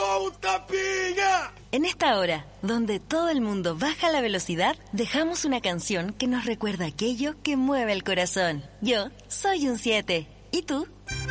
¡Tonta piña! En esta hora, donde todo el mundo baja la velocidad, dejamos una canción que nos recuerda aquello que mueve el corazón. Yo soy un 7. ¿Y tú?